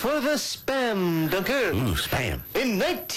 for the Spam, Dunker. Ooh, Spam. In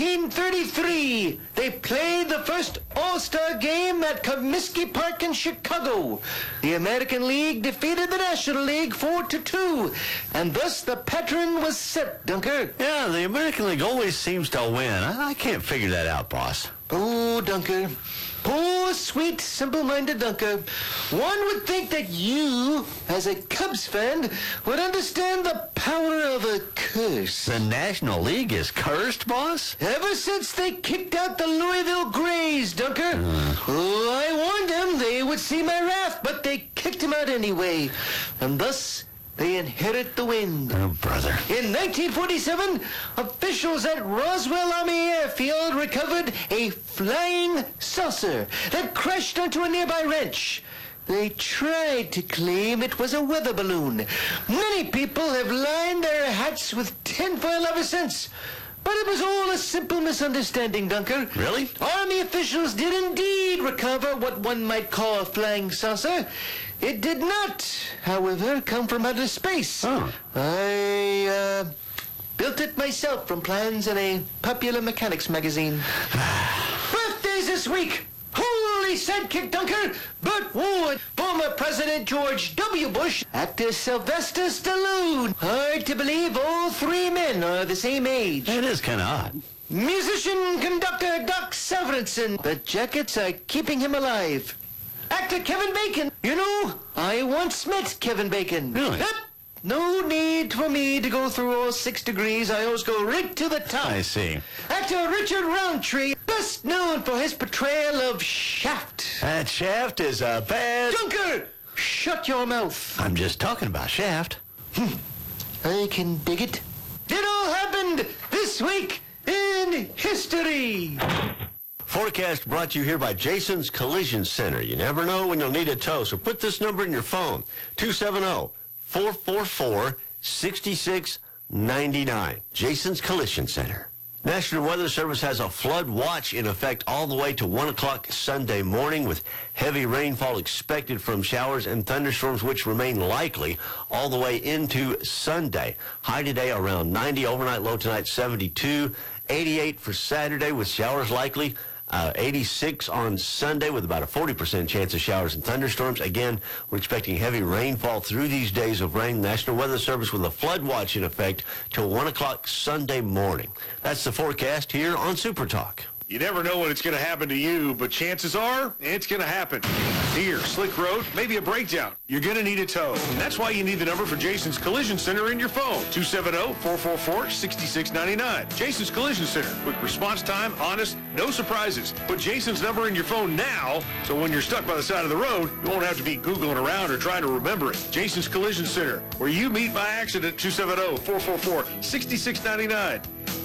1933, they played the first All-Star game at Comiskey Park in Chicago. The American League defeated the National League 4-2, and thus the pattern was set, Dunker. Yeah, the American League always seems to win. I can't figure that out, boss. Oh, Dunker. Poor, sweet, simple-minded Dunker. One would think that you, as a Cubs fan, would understand the power of a curse. The National League is cursed, boss? Ever since they kicked out the Louisville Grays, Dunker. Oh, I warned them they would see my wrath, but they kicked him out anyway. And thus, they inherit the wind. Oh, brother. In 1947, officials at Roswell Army Airfield recovered a flying saucer that crashed onto a nearby ranch. They tried to claim it was a weather balloon. Many people have lined their hats with tinfoil ever since. But it was all a simple misunderstanding, Dunker. Really? Army officials did indeed recover what one might call a flying saucer. It did not, however, come from outer space. Oh. I built it myself from plans in a popular mechanics magazine. Birthdays this week. Holy sidekick, Dunker! Burt Ward, former President George W. Bush, actor Sylvester Stallone. Hard to believe all three men are the same age. It is kind of odd. Musician-conductor Doc Severinsen. The jackets are keeping him alive. Actor Kevin Bacon. You know, I once met Kevin Bacon. Really? Yep. No need for me to go through all 6 degrees. I always go right to the top. I see. Actor Richard Roundtree, best known for his portrayal of Shaft. That Shaft is a bad... Dunker, shut your mouth. I'm just talking about Shaft. I can dig it. It all happened this week in history. Forecast brought to you here by Jason's Collision Center. You never know when you'll need a tow, so put this number in your phone, 270-444-6699. Jason's Collision Center. National Weather Service has a flood watch in effect all the way to 1 o'clock Sunday morning, with heavy rainfall expected from showers and thunderstorms, which remain likely all the way into Sunday. High today around 90, overnight low tonight 72, 88 for Saturday with showers likely. 86 on Sunday with about a 40% chance of showers and thunderstorms. Again, we're expecting heavy rainfall through these days of rain. National Weather Service with a flood watch in effect till 1 o'clock Sunday morning. That's the forecast here on Super Talk. You never know when it's going to happen to you, but chances are it's going to happen. Here, slick road, maybe a breakdown. You're going to need a tow. And that's why you need the number for Jason's Collision Center in your phone, 270-444-6699. Jason's Collision Center. Quick response time, honest, no surprises. Put Jason's number in your phone now, so when you're stuck by the side of the road, you won't have to be Googling around or trying to remember it. Jason's Collision Center, where you meet by accident, 270-444-6699.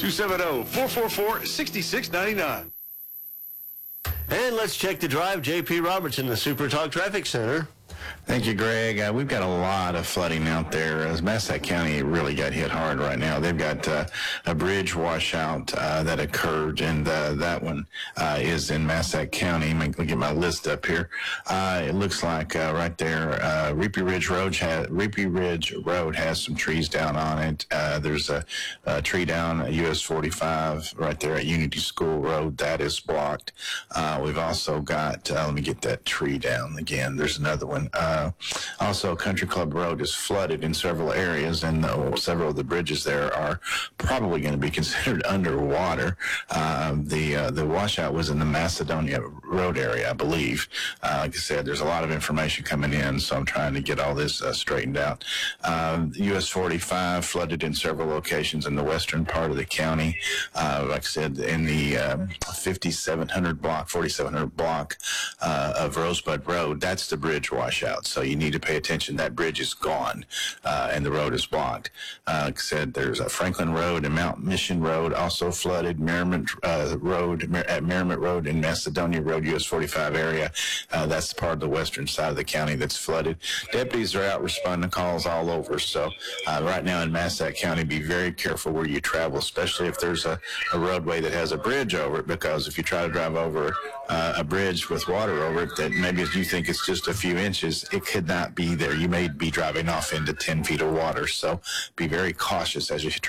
270-444-6699. And let's check the drive. J.P. Robertson, the Super Talk Traffic Center. Thank you, Greg. We've got a lot of flooding out there. As Massac County really got hit hard right now. They've got a bridge washout that occurred, and that one is in Massac County. Let me get my list up here. It looks like right there, Reapy Ridge Road has some trees down on it. There's a tree down at US 45 right there at Unity School Road. That is blocked. We've also got, let me get that tree down again. There's another one. Also, Country Club Road is flooded in several areas, and several of the bridges there are probably going to be considered underwater. The washout was in the Macedonia Road area, I believe. Like I said, there's a lot of information coming in, so I'm trying to get all this straightened out. US 45 flooded in several locations in the western part of the county. Like I said, in the 4700 block of Rosebud Road, that's the bridge washout. So you need to pay attention. That bridge is gone, and the road is blocked. Like I said, there's a Franklin Road and Mount Mission Road also flooded. Merrimack Road at Merrimack Road and Macedonia Road, US 45 area. That's the part of the western side of the county that's flooded. Deputies are out responding to calls all over. So right now in Massac County, be very careful where you travel, especially if there's a roadway that has a bridge over it, because if you try to drive over a bridge with water over it that maybe you think it's just a few inches, it could not be there. You may be driving off into 10 feet of water. So be very cautious as you